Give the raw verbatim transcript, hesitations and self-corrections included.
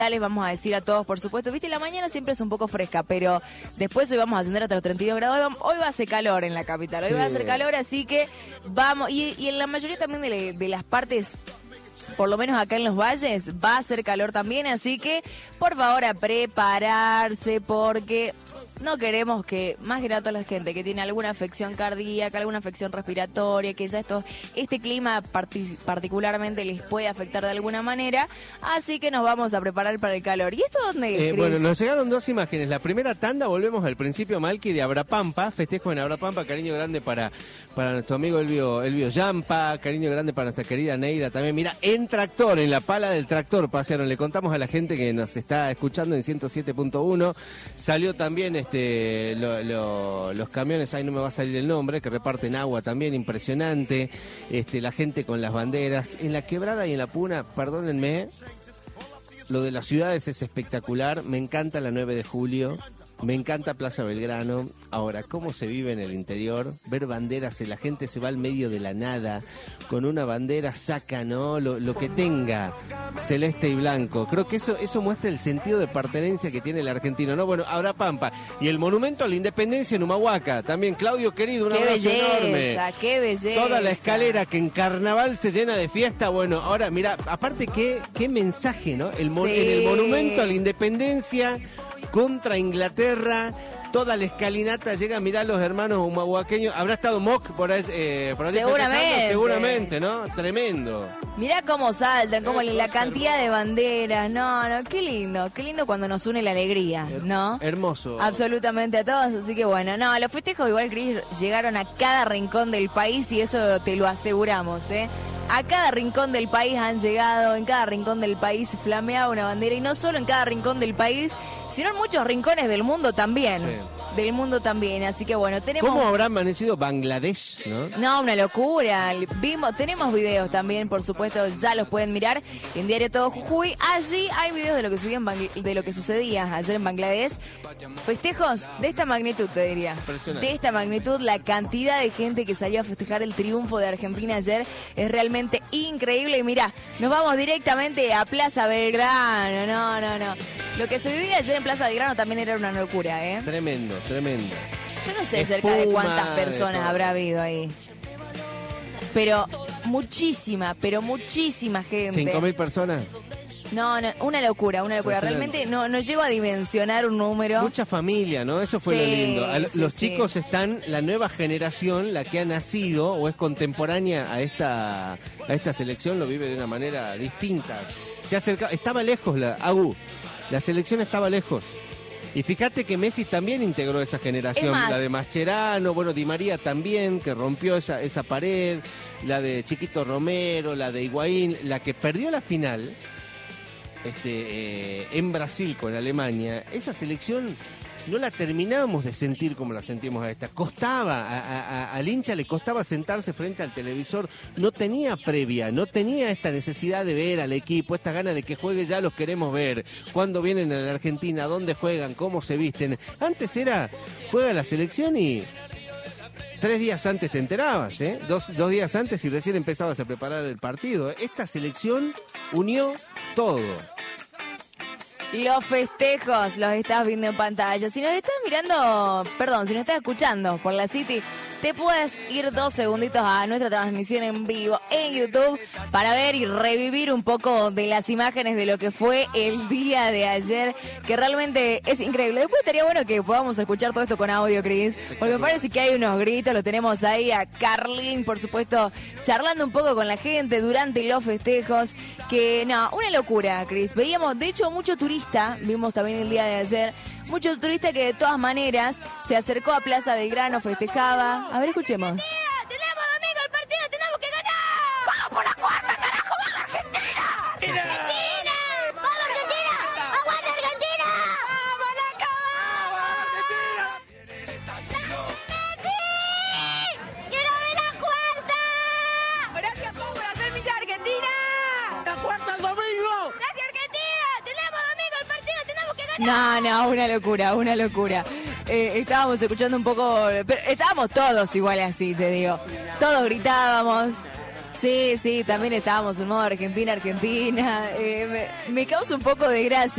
Les vamos a decir a todos, por supuesto, viste, la mañana siempre es un poco fresca, pero después hoy vamos a ascender hasta los treinta y dos grados. Hoy, vamos, hoy va a hacer calor en la capital, hoy sí va a hacer calor, así que vamos, y, y en la mayoría también de, de las partes, por lo menos acá en los valles, va a hacer calor también, así que por favor a prepararse, porque no queremos que, más que nada toda la gente que tiene alguna afección cardíaca, alguna afección respiratoria, que ya esto, este clima partic- particularmente les puede afectar de alguna manera, así que nos vamos a preparar para el calor. ¿Y esto dónde es, eh, Bueno, nos llegaron dos imágenes. La primera tanda, volvemos al principio, Malqui, de Abrapampa, festejo en Abrapampa, cariño grande para, para nuestro amigo Elvio, Elvio Yampa, cariño grande para nuestra querida Neida también. Mira, en tractor, en la pala del tractor pasearon, le contamos a la gente que nos está escuchando en ciento siete punto uno, salió también este Lo, lo, los camiones, ahí no me va a salir el nombre, que reparten agua también, impresionante, este, la gente con las banderas, en la Quebrada y en la Puna, perdónenme, lo de las ciudades es espectacular, me encanta la nueve de julio, me encanta Plaza Belgrano. Ahora, cómo se vive en el interior, ver banderas, la gente se va al medio de la nada, con una bandera saca, ¿no? Lo, lo que tenga, celeste y blanco. Creo que eso eso muestra el sentido de pertenencia que tiene el argentino, ¿no? Bueno, Abrapampa. Y el monumento a la independencia en Humahuaca. También, Claudio querido, un qué abrazo belleza, enorme. Qué belleza. Toda la escalera que en carnaval se llena de fiesta. Bueno, ahora, mira, aparte, qué, qué mensaje, ¿no? El mon- sí. En el monumento a la independencia contra Inglaterra, toda la escalinata llega, mirá los hermanos humahuaqueños, habrá estado Mock por ahí, eh, por ahí seguramente, seguramente, ¿no? Tremendo. Mirá cómo saltan, cómo Qué la cosa cantidad hermosa. de banderas, no, no, qué lindo, qué lindo cuando nos une la alegría, ¿no? Hermoso. Absolutamente a todos, así que bueno, no, los festejos igual, Cris, llegaron a cada rincón del país y eso te lo aseguramos, ¿eh? A cada rincón del país han llegado, en cada rincón del país flameaba una bandera, y no solo en cada rincón del país, sino en muchos rincones del mundo también. Sí. Del mundo también, así que bueno, tenemos... ¿Cómo habrá amanecido Bangladesh, no? No, una locura. Vimos, tenemos videos también, por supuesto, ya los pueden mirar en Diario Todo Jujuy. Allí hay videos de lo que subía en Bangl- de lo que sucedía ayer en Bangladesh. Festejos de esta magnitud, te diría. Impresionante. De esta magnitud, la cantidad de gente que salió a festejar el triunfo de Argentina ayer es realmente increíble. Y mirá, nos vamos directamente a Plaza Belgrano. No, no, no. Lo que se vivía ayer en Plaza Belgrano también era una locura, ¿eh? Tremendo, tremendo. Yo no sé Espuma, cerca de cuántas de personas todo. habrá habido ahí. Pero muchísima, pero muchísima gente. ¿Cinco mil personas? No, no, una locura, una locura. Impresionante. Realmente no, no llego a dimensionar un número. Mucha familia, ¿no? Eso fue Sí, lo lindo. A- sí, los sí. chicos están, la nueva generación, la que ha nacido o es contemporánea a esta a esta selección, lo vive de una manera distinta. Se acerca, estaba lejos la Agu, la selección estaba lejos. Y fíjate que Messi también integró esa generación, Es más, la de Mascherano, bueno, Di María también, que rompió esa, esa pared, la de Chiquito Romero, la de Higuaín, la que perdió la final este, eh, en Brasil con Alemania. Esa selección no la terminábamos de sentir como la sentimos a esta. Costaba, a, a, a, al hincha le costaba sentarse frente al televisor, no tenía previa, no tenía esta necesidad de ver al equipo, esta gana de que juegue, ya los queremos ver, cuándo vienen a la Argentina, dónde juegan, cómo se visten. Antes era, juega la selección y tres días antes te enterabas, ¿eh? Dos, dos días antes y recién empezabas a preparar el partido. Esta selección unió todo. Los festejos los estás viendo en pantalla. Si nos estás mirando, perdón, si nos estás escuchando por la City, te puedes ir dos segunditos a nuestra transmisión en vivo en YouTube para ver y revivir un poco de las imágenes de lo que fue el día de ayer, que realmente es increíble. Después estaría bueno que podamos escuchar todo esto con audio, Cris, porque me parece que hay unos gritos, lo tenemos ahí a Carlín, por supuesto, charlando un poco con la gente durante los festejos, que no, una locura, Cris. Veíamos, de hecho, mucho turista, vimos también el día de ayer, mucho turista que de todas maneras se acercó a Plaza Belgrano, festejaba. A ver, escuchemos. ¡Tenemos domingo el partido! ¡Tenemos que ganar! ¡Vamos por la cuarta, carajo! ¡Vamos Argentina! ¡Argentina! ¡Vamos Argentina! ¡Aguanta Argentina! ¡Vamos la Argentina! ¡Messi! ¡Quiero ver la cuarta! ¡Gracias, Pau, por hacer mi Argentina! ¡La cuarta el domingo! ¡Gracias, Argentina! ¡Tenemos domingo el partido! ¡Tenemos que ganar! No, no, una locura, una locura. Eh, estábamos escuchando un poco, pero estábamos todos igual así, te digo. Todos gritábamos. Sí, sí, también estábamos en modo Argentina, Argentina. Eh, me, me causa un poco de gracia.